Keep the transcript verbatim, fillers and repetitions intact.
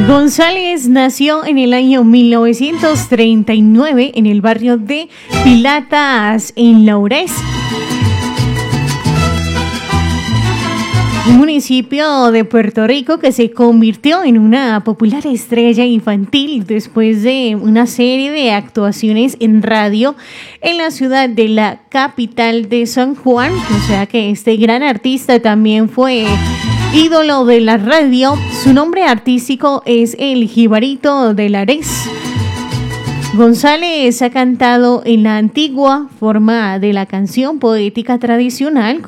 González nació en el año mil novecientos treinta y nueve en el barrio de Pilatas, en Laurez, un municipio de Puerto Rico que se convirtió en una popular estrella infantil después de una serie de actuaciones en radio en la ciudad de la capital de San Juan. O sea que este gran artista también fue ídolo de la radio. Su nombre artístico es El Jibarito de Lares. González ha cantado en la antigua forma de la canción poética tradicional